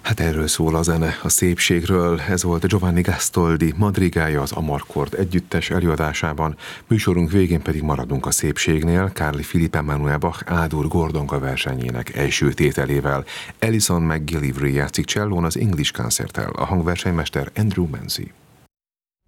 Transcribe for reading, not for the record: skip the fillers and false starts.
Hát erről szól a zene, a szépségről. Ez volt Giovanni Gastoldi madrigája az Amarkord együttes előadásában. Műsorunk végén pedig maradunk a szépségnél, Carl Philipp Emanuel Bach A-dur Gordonka versenyének első tételével. Alison McGillivray játszik csellón az English Concerttel, a hangversenymester Andrew Manzi.